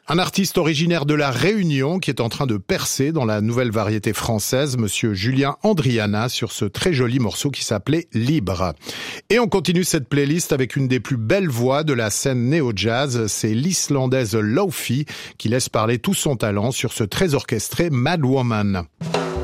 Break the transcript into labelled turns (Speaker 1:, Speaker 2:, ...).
Speaker 1: Un artiste originaire de La Réunion qui est en train de percer dans la nouvelle variété française, monsieur Julien Andriana, sur ce très joli morceau qui s'appelait Libre. Et on continue cette playlist avec une des plus belles voix de la scène néo-jazz, c'est l'Islandaise Lofi qui laisse parler tout son talent sur ce très orchestré Mad Woman.